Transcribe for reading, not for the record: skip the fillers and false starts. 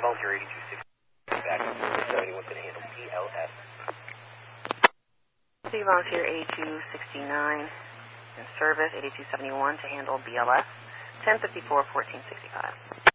Volunteer 8260 back to 71 to handle PLS. City Volunteer 8269 in service, 8271 to handle BLS, 1054, 1465.